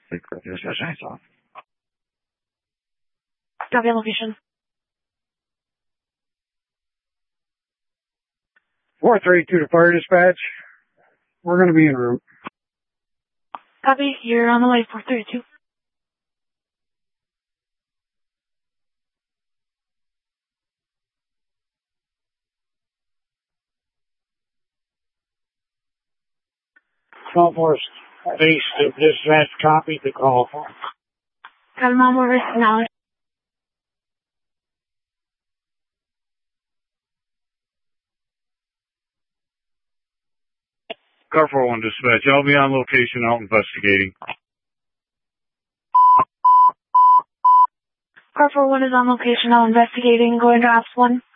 Copy on location. 432 to fire dispatch. We're going to be en route. Copy, you're on the way, 432. Call force base dispatch copied the call. Got him on over now. Car 41 dispatch, I'll be on location out investigating. Car 41 is on location now investigating, going to Ops 1.